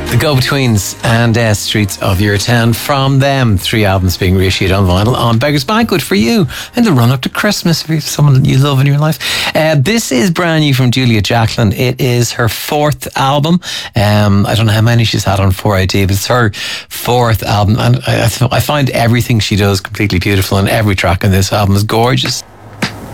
The Go-Betweens and Streets of Your Town. From them, 3 albums being reissued on vinyl on Beggars Banquet for you in the run up to Christmas, if you have someone you love in your life. This is brand new from Julia Jacklin. It is her 4th album. I don't know how many she's had on 4AD, but it's her 4th album, and I find everything she does completely beautiful, and every track on this album is gorgeous.